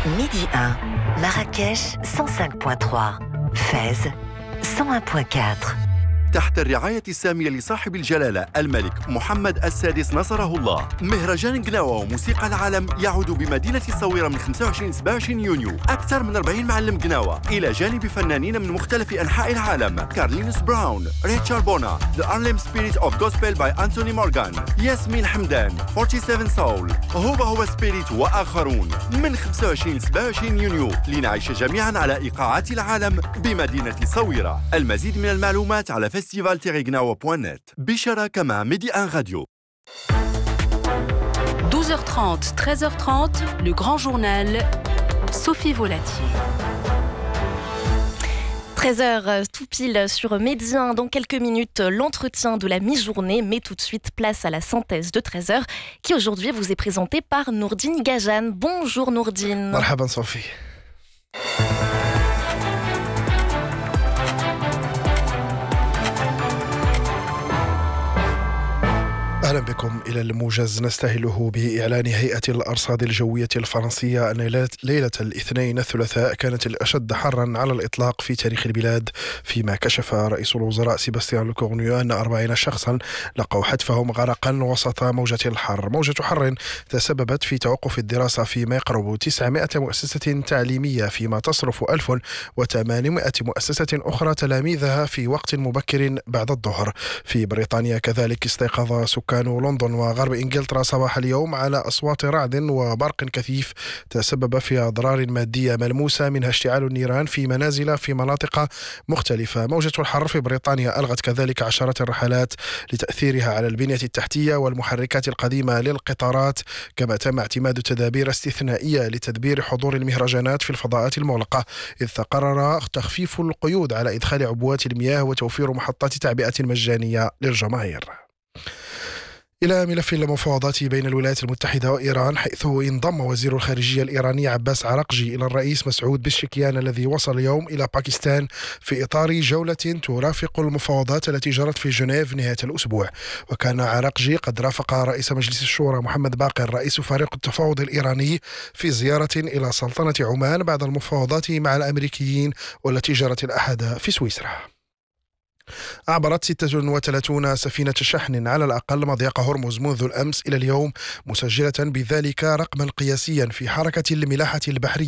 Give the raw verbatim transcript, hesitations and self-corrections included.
Midi un, Marrakech cent cinq virgule trois, Fès cent un virgule quatre. تحت الرعاية السامية لصاحب الجلالة الملك محمد السادس نصره الله، مهرجان قناوة وموسيقى العالم يعود بمدينة الصويرة من خمسة وعشرين إلى سبعة وعشرين يونيو. أكثر من أربعين معلم قناوة إلى جانب فنانين من مختلف أنحاء العالم: كارلينوس براون، ريتشارد بونا، The Harlem Spirit of Gospel by Anthony Morgan، ياسمين حمدان، سبعة وأربعين Soul، هوبا هو سبيريت وآخرون. من خمسة وعشرين إلى سبعة وعشرين يونيو لنعيش جميعا على إيقاعات العالم بمدينة الصويرة. المزيد من المعلومات على فestival tiret gnawa point net. بشراكة مع ميدي ان راديو. douze heures trente, treize heures trente, le grand journal, Sophie Volatier. treize heures tout pile sur Midi un. Dans quelques minutes, l'entretien de la mi-journée. Mais tout de suite, place à la synthèse de treize heures qui aujourd'hui vous est présentée par Nourdine Gajane. Bonjour Nourdine. Marhaban Sophie. أهلا بكم إلى الموجز نستهله بإعلان هيئة الأرصاد الجوية الفرنسية أن ليلة الاثنين الثلاثاء كانت الأشد حرا على الإطلاق في تاريخ البلاد، فيما كشف رئيس الوزراء سيباستيان لوكورنيو أن أربعين شخصا لقوا حتفهم غرقا وسط موجة الحر. موجة حر تسببت في توقف الدراسة في ما يقرب تسعمائة مؤسسة تعليمية، فيما تصرف ألف وثمانمائة مؤسسة أخرى تلاميذها في وقت مبكر بعد الظهر. في بريطانيا كذلك استيقظ سكان لندن وغرب إنجلترا صباح اليوم على أصوات رعد وبرق كثيف تسبب في أضرار مادية ملموسة، منها اشتعال النيران في منازل في مناطق مختلفة. موجة الحر في بريطانيا ألغت كذلك عشرات الرحلات لتأثيرها على البنية التحتية والمحركات القديمة للقطارات، كما تم اعتماد تدابير استثنائية لتدبير حضور المهرجانات في الفضاءات المغلقة، إذ تقرر تخفيف القيود على إدخال عبوات المياه وتوفير محطات تعبئة مجانية للجماهير. إلى ملف المفاوضات بين الولايات المتحدة وإيران، حيث انضم وزير الخارجية الإيراني عباس عراقجي إلى الرئيس مسعود بشكيان الذي وصل اليوم إلى باكستان في إطار جولة ترافق المفاوضات التي جرت في جنيف نهاية الأسبوع. وكان عراقجي قد رافق رئيس مجلس الشورى محمد باقر رئيس فريق التفاوض الإيراني في زيارة إلى سلطنة عمان بعد المفاوضات مع الأمريكيين والتي جرت الأحد في سويسرا. أعبرت ستة وثلاثين سفينة شحن على الأقل مضيق هرمز منذ الأمس إلى اليوم، مسجلة بذلك رقما قياسيا في حركة الملاحة البحرية